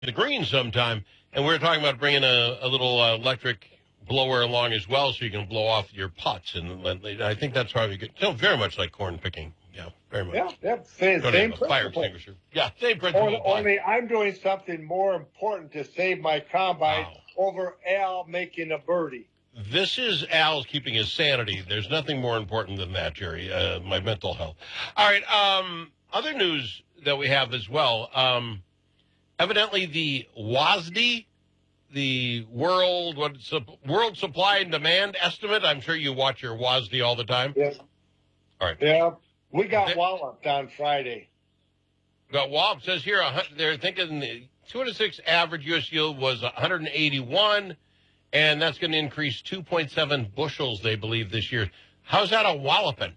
the green sometime, and we're talking about bringing a little electric blower along as well, so you can blow off your putts. And I think that's probably good. Very much like corn picking. Yeah, very much. Yeah, same principle. Fire extinguisher. Yeah, same principle. Only I'm doing something more important to save my combine over Al making a birdie. This is Al's keeping his sanity. There's nothing more important than that, Jerry. My mental health. All right. Other news that we have as well. Evidently, the WASDE, the World Supply and Demand Estimate. I'm sure you watch your WASDE all the time. Yes. All right. Yeah. We got walloped on Friday. Got walloped. Says here, they're thinking the 206 average U.S. yield was 181, and that's going to increase 2.7 bushels, they believe, this year. How's that a walloping?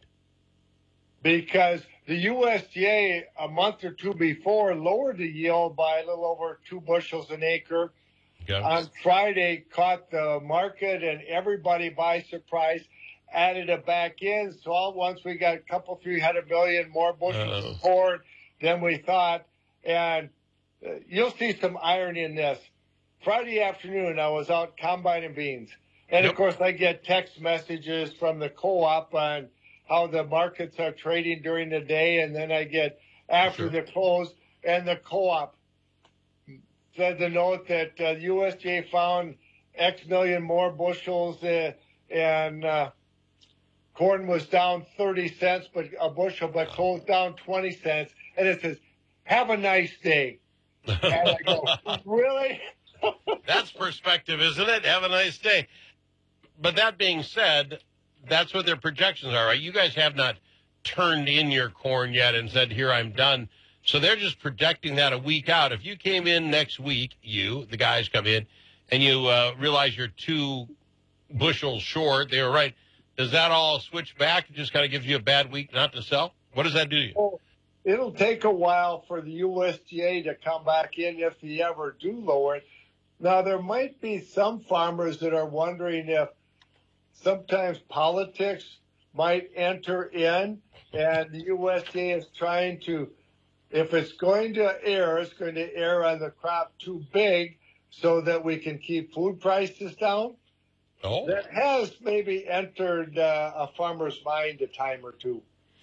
Because the USDA, a month or two before, lowered the yield by a little over 2 bushels an acre. Okay. On Friday, caught the market and everybody by surprise. Added it back in, so all at once we got a couple, 300 million more bushels of corn than we thought. And you'll see some irony in this. Friday afternoon, I was out combining beans. And, of course, I get text messages from the co-op on how the markets are trading during the day. And then I get after the close, and the co-op said the note that USDA found X million more bushels and corn was down 30 cents, but a bushel, but closed down 20 cents. And it says, have a nice day. And I go, really? That's perspective, isn't it? Have a nice day. But that being said, that's what their projections are, right? You guys have not turned in your corn yet and said, here, I'm done. So they're just projecting that a week out. If you came in next week, the guys come in, and you realize you're 2 bushels short, they were right. Does that all switch back? It just kind of gives you a bad week not to sell? What does that do to you? Well, it'll take a while for the USDA to come back in if they ever do lower it. Now, there might be some farmers that are wondering if sometimes politics might enter in, and the USDA is trying to, if it's going to err, it's going to err on the crop too big so that we can keep food prices down. Oh. That has maybe entered a farmer's mind a time or two.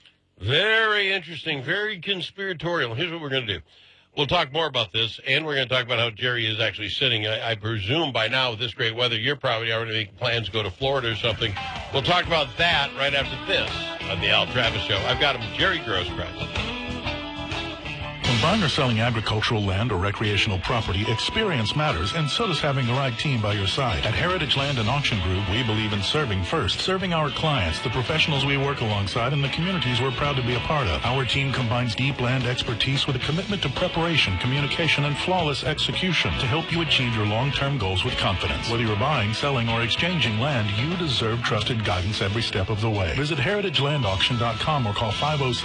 Very interesting, very conspiratorial. Here's what we're going to do. We'll talk more about this, and we're going to talk about how Jerry is actually sitting. I presume by now with this great weather, you're probably already making plans to go to Florida or something. We'll talk about that right after this on the Al Travis Show. I've got him, Jerry Grosskreutz. When buying or selling agricultural land or recreational property, experience matters, and so does having the right team by your side. At Heritage Land and Auction Group, we believe in serving first, serving our clients, the professionals we work alongside, and the communities we're proud to be a part of. Our team combines deep land expertise with a commitment to preparation, communication, and flawless execution to help you achieve your long-term goals with confidence. Whether you're buying, selling, or exchanging land, you deserve trusted guidance every step of the way. Visit heritagelandauction.com or call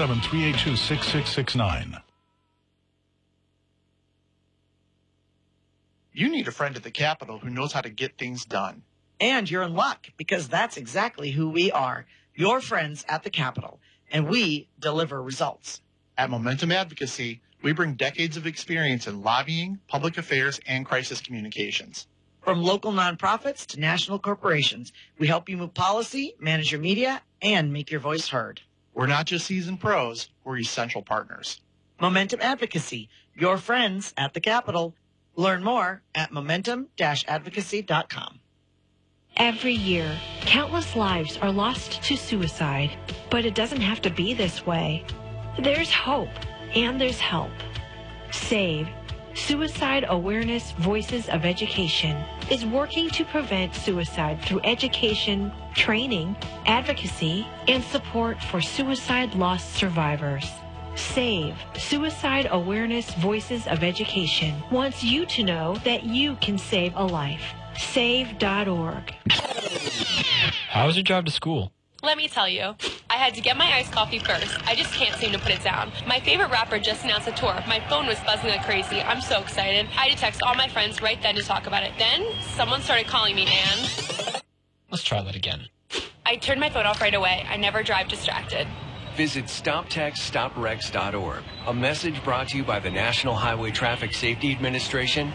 507-382-6669. You need a friend at the Capitol who knows how to get things done. And you're in luck, because that's exactly who we are, your friends at the Capitol, and we deliver results. At Momentum Advocacy, we bring decades of experience in lobbying, public affairs, and crisis communications. From local nonprofits to national corporations, we help you move policy, manage your media, and make your voice heard. We're not just seasoned pros, we're essential partners. Momentum Advocacy, your friends at the Capitol. Learn more at momentum-advocacy.com. Every year, countless lives are lost to suicide, but it doesn't have to be this way. There's hope, and there's help. SAVE, Suicide Awareness Voices of Education, is working to prevent suicide through education, training, advocacy, and support for suicide loss survivors. SAVE, Suicide Awareness Voices of Education, wants you to know that you can save a life. Save.org. How was your drive to school? Let me tell you, I had to get my iced coffee first. I just can't seem to put it down. My favorite rapper just announced a tour. My phone was buzzing like crazy. I'm so excited. I had to text all my friends right then to talk about it. Then, someone started calling me, and Let's try that again. I turned my phone off right away. I never drive distracted. visit StopTextsStopWrecks.org. A message brought to you by the National Highway Traffic Safety Administration